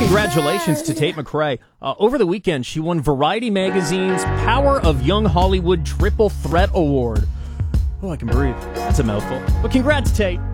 Congratulations to Tate McRae. Over the weekend, she won Variety Magazine's Power of Young Hollywood Triple Threat Award. Oh, I can breathe. That's a mouthful. But congrats, Tate.